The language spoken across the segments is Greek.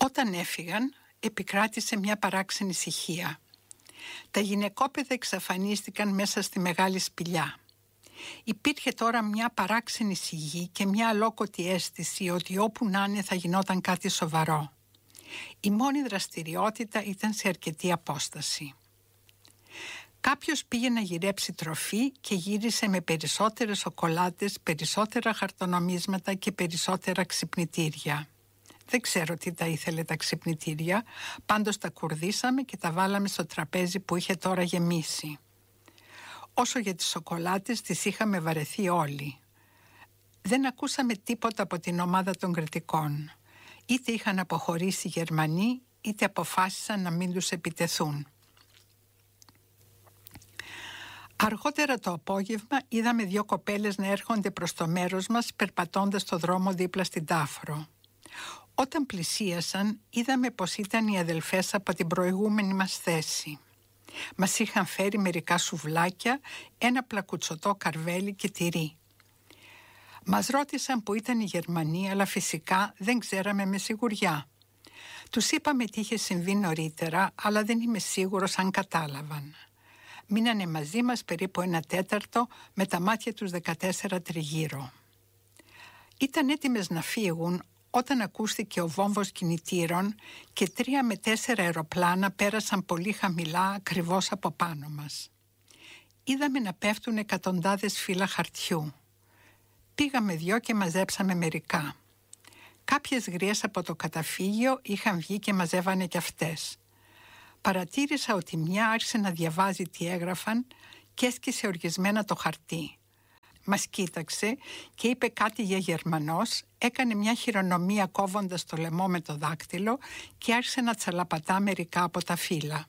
Όταν έφυγαν, επικράτησε μια παράξενη ησυχία. Τα γυναικόπαιδα εξαφανίστηκαν μέσα στη μεγάλη σπηλιά. Υπήρχε τώρα μια παράξενη σιγή και μια αλόκοτη αίσθηση ότι όπου να είναι θα γινόταν κάτι σοβαρό. Η μόνη δραστηριότητα ήταν σε αρκετή απόσταση. Κάποιος πήγε να γυρέψει τροφή και γύρισε με περισσότερες σοκολάτες, περισσότερα χαρτονομίσματα και περισσότερα ξυπνητήρια. Δεν ξέρω τι τα ήθελε τα ξυπνητήρια, πάντως τα κουρδίσαμε και τα βάλαμε στο τραπέζι που είχε τώρα γεμίσει. Όσο για τις σοκολάτες, τις είχαμε βαρεθεί όλοι. Δεν ακούσαμε τίποτα από την ομάδα των κριτικών. Είτε είχαν αποχωρήσει οι Γερμανοί, είτε αποφάσισαν να μην τους επιτεθούν. Αργότερα το απόγευμα είδαμε 2 κοπέλες να έρχονται προς το μέρος μας περπατώντας στο δρόμο δίπλα στην Τάφρο. Όταν πλησίασαν είδαμε πως ήταν οι αδελφές από την προηγούμενη μας θέση. Μας είχαν φέρει μερικά σουβλάκια, ένα πλακουτσωτό καρβέλι και τυρί. Μας ρώτησαν που ήταν οι Γερμανοί, αλλά φυσικά δεν ξέραμε με σιγουριά. Τους είπαμε τι είχε συμβεί νωρίτερα, αλλά δεν είμαι σίγουρος αν κατάλαβαν. Μείνανε μαζί μας περίπου 1/4 με τα μάτια τους 14 τριγύρω. Ήταν έτοιμες να φύγουν όταν ακούστηκε ο βόμβος κινητήρων και 3 με 4 αεροπλάνα πέρασαν πολύ χαμηλά ακριβώς από πάνω μας. Είδαμε να πέφτουν εκατοντάδες φύλλα χαρτιού. Πήγαμε 2 και μαζέψαμε μερικά. Κάποιες γριές από το καταφύγιο είχαν βγει και μαζεύανε κι αυτές. Παρατήρησα ότι μια άρχισε να διαβάζει τι έγραφαν και έσκησε οργισμένα το χαρτί. Μας κοίταξε και είπε κάτι για Γερμανός, έκανε μια χειρονομία κόβοντας το λαιμό με το δάκτυλο και άρχισε να τσαλαπατά μερικά από τα φύλλα.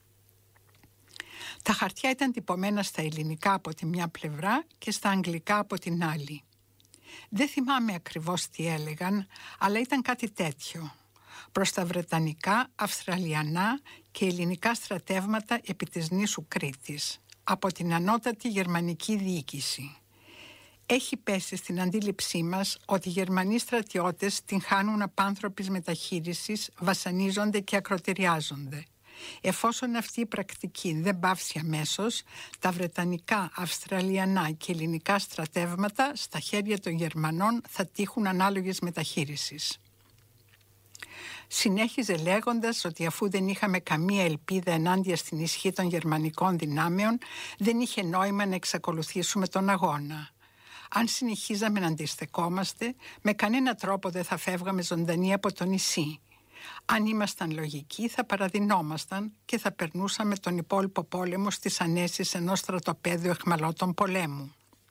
Τα χαρτιά ήταν τυπωμένα στα ελληνικά από τη μια πλευρά και στα αγγλικά από την άλλη. Δεν θυμάμαι ακριβώς τι έλεγαν, αλλά ήταν κάτι τέτοιο. Προς τα βρετανικά, αυστραλιανά και ελληνικά στρατεύματα επί της νήσου Κρήτης, από την ανώτατη γερμανική διοίκηση. Έχει πέσει στην αντίληψή μας ότι οι Γερμανοί στρατιώτες την χάνουν απάνθρωπης μεταχείρισης, βασανίζονται και ακροτηριάζονται. Εφόσον αυτή η πρακτική δεν πάυσει αμέσως, τα βρετανικά, αυστραλιανά και ελληνικά στρατεύματα στα χέρια των Γερμανών θα τύχουν ανάλογης μεταχείρισης. Συνέχιζε λέγοντας ότι αφού δεν είχαμε καμία ελπίδα ενάντια στην ισχύ των γερμανικών δυνάμεων, δεν είχε νόημα να εξακολουθήσουμε τον αγώνα. Αν συνεχίζαμε να αντιστεκόμαστε, με κανένα τρόπο δεν θα φεύγαμε ζωντανοί από το νησί. Αν ήμασταν λογικοί θα παραδεινόμασταν και θα περνούσαμε τον υπόλοιπο πόλεμο στις ανέσεις ενός στρατοπέδιου αιχμαλώτων πολέμου.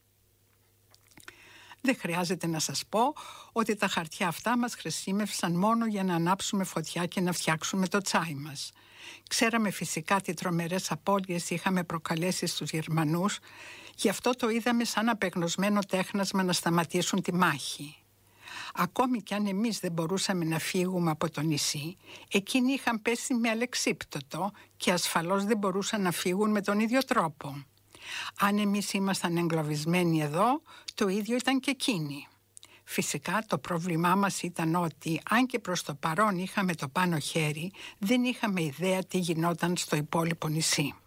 Δεν χρειάζεται να σας πω ότι τα χαρτιά αυτά μας χρησιμεύσαν μόνο για να ανάψουμε φωτιά και να φτιάξουμε το τσάι μας. Ξέραμε φυσικά τι τρομερές απώλειες είχαμε προκαλέσει στους Γερμανούς, γι' αυτό το είδαμε σαν απεγνωσμένο τέχνασμα να σταματήσουν τη μάχη. Ακόμη κι αν εμείς δεν μπορούσαμε να φύγουμε από το νησί, εκείνοι είχαν πέσει με αλεξίπτωτο και ασφαλώς δεν μπορούσαν να φύγουν με τον ίδιο τρόπο. Αν εμείς ήμασταν εγκλωβισμένοι εδώ, το ίδιο ήταν και εκείνοι. Φυσικά το πρόβλημά μας ήταν ότι, αν και προς το παρόν είχαμε το πάνω χέρι, δεν είχαμε ιδέα τι γινόταν στο υπόλοιπο νησί.